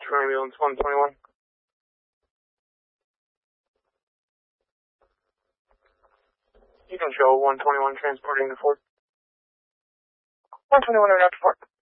for ambulance 121. You can show 121 transporting to Fort. 121 are out to Fort.